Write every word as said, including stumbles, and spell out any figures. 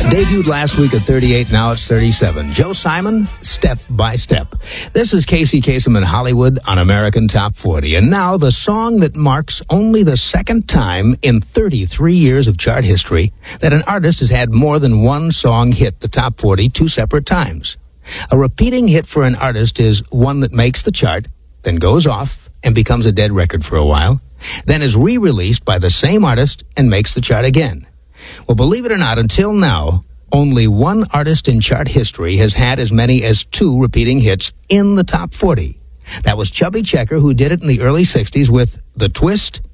Debuted last week at thirty-eight, now it's thirty-seven. Joe Simon, Step by Step. This is Casey Kasem in Hollywood on American Top forty. And now the song that marks only the second time in thirty-three years of chart history that an artist has had more than one song hit the top forty two separate times. A repeating hit for an artist is one that makes the chart, then goes off and becomes a dead record for a while, then is re-released by the same artist and makes the chart again. Well, believe it or not, until now, only one artist in chart history has had as many as two repeating hits in the top forty. That was Chubby Checker, who did it in the early sixties with The Twist